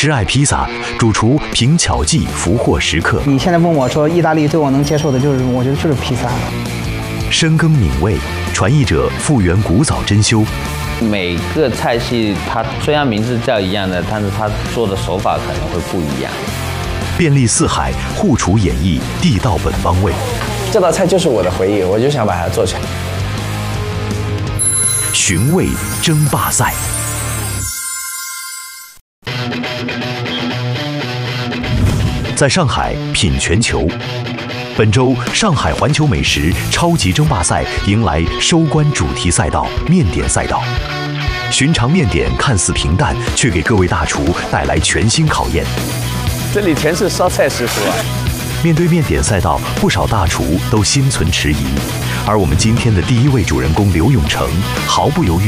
痴爱披萨，主厨凭巧计俘获食客。 你现在问我说意大利对我能接受的就是，我觉得就是披萨。 深耕闽味，传译者复原古早珍馐。 每个菜系它虽然名字叫一样的，但是它做的手法可能会不一样。 遍历四海，互厨演绎地道本帮味。 这道菜就是我的回忆，我就想把它做成。 寻味争霸赛。在上海品全球，本周上海环球美食超级争霸赛迎来收官主题赛道——面点赛道。寻常面点看似平淡，却给各位大厨带来全新考验。 这里全是烧菜师傅啊！ 面对面点赛道，不少大厨都心存迟疑。而我们今天的第一位主人公刘永成，毫不犹豫